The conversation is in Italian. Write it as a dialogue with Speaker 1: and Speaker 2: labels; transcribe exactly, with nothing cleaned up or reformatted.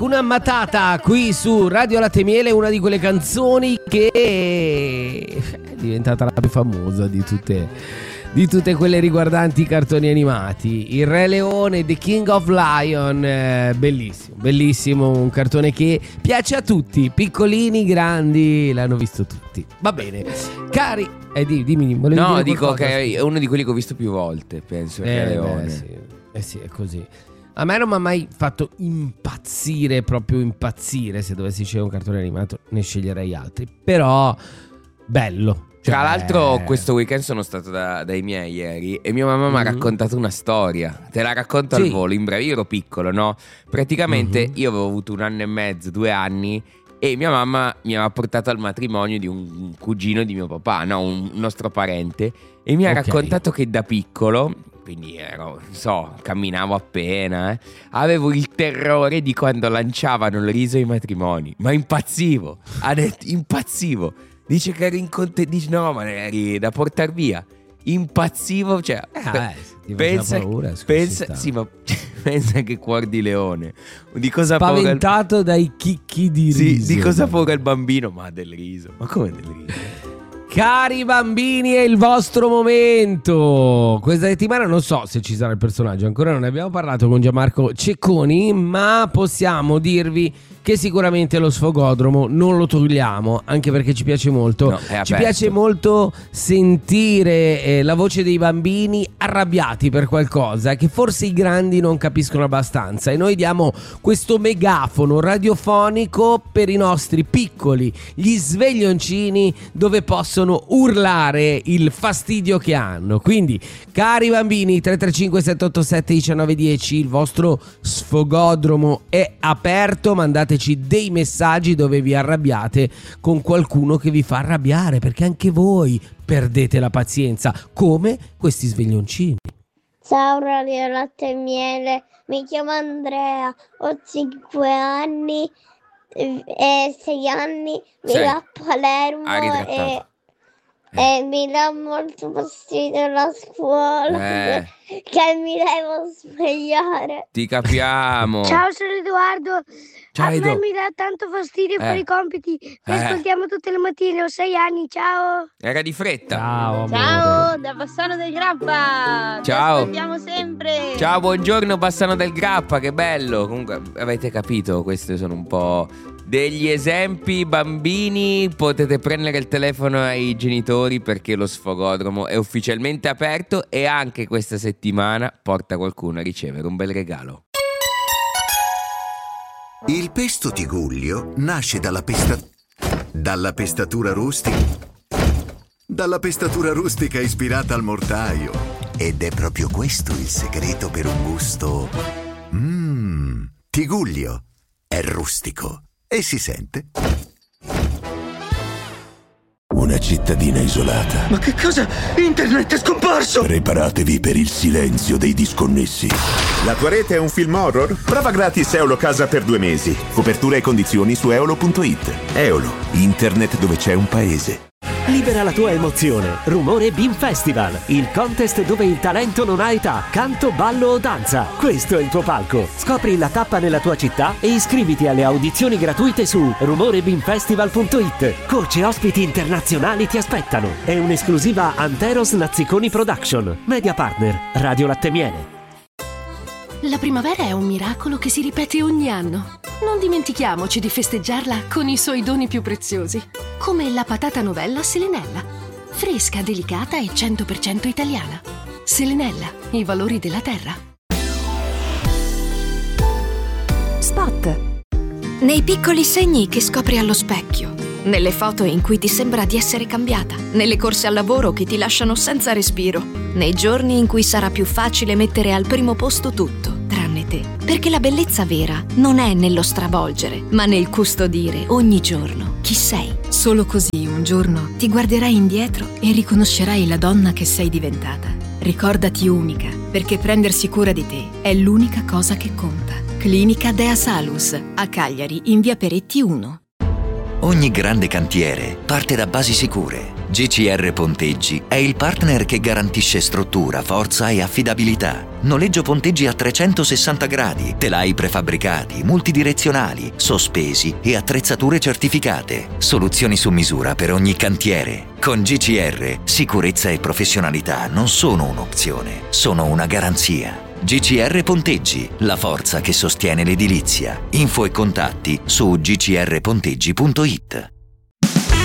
Speaker 1: Hakuna Matata qui su Radio Latte e Miele, una di quelle canzoni che è diventata la più famosa di tutte, di tutte quelle riguardanti i cartoni animati. Il Re Leone, The King of Lion, eh, bellissimo, bellissimo, un cartone che piace a tutti, piccolini, grandi, l'hanno visto tutti. Va bene, cari, eh, dimmi, volevi
Speaker 2: no,
Speaker 1: dire
Speaker 2: dico
Speaker 1: qualcosa?
Speaker 2: che è uno di quelli che ho visto più volte, penso, il
Speaker 1: Eh,
Speaker 2: Re
Speaker 1: beh,
Speaker 2: Leone.
Speaker 1: sì. Eh sì, è così. A me non mi ha mai fatto impazzire, proprio impazzire. Se dovessi scegliere un cartone animato ne sceglierei altri. Però bello. Cioè...
Speaker 2: Tra l'altro questo weekend sono stato da, dai miei ieri e mia mamma mi ha
Speaker 1: Mm-hmm.
Speaker 2: raccontato una storia. Te la racconto
Speaker 1: Sì.
Speaker 2: al volo, in breve. Io ero piccolo, no? Praticamente
Speaker 1: Mhm.
Speaker 2: io avevo avuto un anno e mezzo, due anni, e mia mamma mi aveva portato al matrimonio di un cugino di mio papà, no? Un nostro parente. E mi ha
Speaker 1: Ok.
Speaker 2: raccontato che da piccolo, quindi ero, non so, camminavo appena, eh, avevo il terrore di quando lanciavano il riso ai matrimoni. Ma impazzivo, ha detto, impazzivo. Dice che eri in conte... Dice no, ma eri da portar via. Impazzivo, cioè
Speaker 1: Eh, vabbè, ti
Speaker 2: pensa,
Speaker 1: faceva paura, scusa,
Speaker 2: pensa,
Speaker 1: sta.
Speaker 2: sì, ma pensa che cuor di leone. Di cosa paura il...
Speaker 1: Spaventato dai chicchi di
Speaker 2: Sì,
Speaker 1: riso.
Speaker 2: di cosa paura il bambino? Ma del riso. Ma come del riso?
Speaker 1: Cari bambini, è il vostro momento. Questa settimana non so se ci sarà il personaggio, ancora non ne abbiamo parlato con Gianmarco Cecconi, ma possiamo dirvi che sicuramente lo sfogodromo non lo togliamo, anche perché ci piace molto.
Speaker 2: No, è
Speaker 1: ci
Speaker 2: aperto.
Speaker 1: piace molto sentire eh, la voce dei bambini arrabbiati per qualcosa che forse i grandi non capiscono abbastanza, e noi diamo questo megafono radiofonico per i nostri piccoli, gli sveglioncini, dove possono urlare il fastidio che hanno. Quindi, cari bambini, tre tre cinque sette otto sette uno nove uno zero, il vostro sfogodromo è aperto. Mandateci dei messaggi dove vi arrabbiate con qualcuno che vi fa arrabbiare, perché anche voi perdete la pazienza, come questi sveglioncini.
Speaker 3: Ciao Radio Latte e Miele, mi chiamo Andrea, ho cinque anni e sei anni, vivo
Speaker 2: Sei.
Speaker 3: a Palermo
Speaker 2: Ah, ritrattato.
Speaker 3: e, e mi dà molto fastidio la scuola
Speaker 2: Eh.
Speaker 3: che mi devo svegliare.
Speaker 2: Ti capiamo.
Speaker 4: Ciao, sono Edoardo.
Speaker 2: Ciao,
Speaker 4: A
Speaker 2: Edo.
Speaker 4: me mi dà tanto fastidio
Speaker 2: Eh.
Speaker 4: fare i compiti. Vi
Speaker 2: Eh.
Speaker 4: ascoltiamo tutte le mattine, ho sei anni, ciao.
Speaker 2: Era di fretta.
Speaker 1: Ciao amore.
Speaker 5: Ciao, da Bassano del Grappa. Ti
Speaker 2: Ciao.
Speaker 5: ascoltiamo sempre.
Speaker 2: Ciao, buongiorno Bassano del Grappa, che bello. Comunque avete capito, questi sono un po' degli esempi. Bambini, potete prendere il telefono ai genitori, perché lo sfogodromo è ufficialmente aperto e anche questa settimana porta qualcuno a ricevere un bel regalo.
Speaker 6: Il pesto Tigullio nasce dalla pesta... dalla pestatura rustica... dalla pestatura rustica ispirata al mortaio. Ed è proprio questo il segreto per un gusto... Mmm... Tigullio è rustico e si sente.
Speaker 7: Una cittadina isolata.
Speaker 8: Ma che cosa? Internet è scomparso!
Speaker 7: Preparatevi per il silenzio dei disconnessi.
Speaker 9: La tua rete è un film horror? Prova gratis Eolo Casa per due mesi. Copertura e condizioni su eolo punto it. Eolo, internet dove c'è un paese.
Speaker 10: Libera la tua emozione. Rumore Beam Festival, il contest dove il talento non ha età, canto, ballo o danza. Questo è il tuo palco. Scopri la tappa nella tua città e iscriviti alle audizioni gratuite su rumore beam festival punto it. Coach e ospiti internazionali ti aspettano. È un'esclusiva Anteros Nazziconi Production. Media partner Radio Latte e Miele.
Speaker 11: La primavera è un miracolo che si ripete ogni anno. Non dimentichiamoci di festeggiarla con i suoi doni più preziosi, come la patata novella Selenella. Fresca, delicata e cento per cento italiana. Selenella, i valori della terra.
Speaker 12: Spot. Nei piccoli segni che scopri allo specchio, nelle foto in cui ti sembra di essere cambiata, nelle corse al lavoro che ti lasciano senza respiro, nei giorni in cui sarà più facile mettere al primo posto tutto, tranne te. Perché la bellezza vera non è nello stravolgere, ma nel custodire ogni giorno chi sei.
Speaker 13: Solo così un giorno ti guarderai indietro e riconoscerai la donna che sei diventata. Ricordati unica, perché prendersi cura di te è l'unica cosa che conta. Clinica Dea Salus, a Cagliari, in via Peretti uno.
Speaker 14: Ogni grande cantiere parte da basi sicure. G C R Ponteggi è il partner che garantisce struttura, forza e affidabilità. Noleggio ponteggi a trecentosessanta gradi, telai prefabbricati, multidirezionali, sospesi e attrezzature certificate. Soluzioni su misura per ogni cantiere. Con G C R, sicurezza e professionalità non sono un'opzione, sono una garanzia. G C R Ponteggi, la forza che sostiene l'edilizia. Info e contatti su g c r ponteggi punto it.